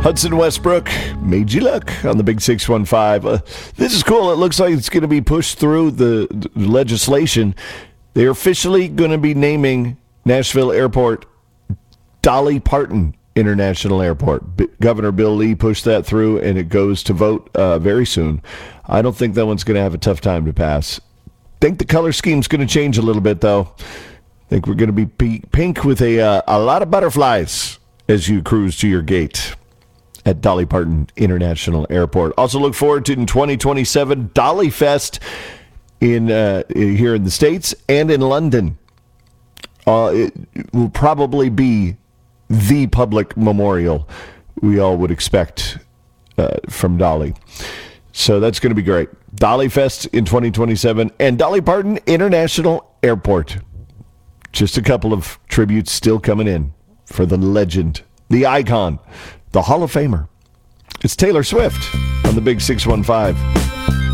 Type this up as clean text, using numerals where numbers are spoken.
Hudson Westbrook, Made You Look on the Big 615. This is cool. It looks like it's going to be pushed through the legislation. They're officially going to be naming Nashville Airport Dolly Parton International Airport. Governor Bill Lee pushed that through, and it goes to vote very soon. I don't think that one's going to have a tough time to pass. Think the color scheme's going to change a little bit, though. Think we're going to be pink with a lot of butterflies as you cruise to your gate at Dolly Parton International Airport. Also look forward to in 2027 Dolly Fest in here in the States and in London. It will probably be the public memorial we all would expect from Dolly. So that's going to be great. Dolly Fest in 2027 and Dolly Parton International Airport. Just a couple of tributes still coming in for the legend, the icon, the Hall of Famer. It's Taylor Swift on the Big 615.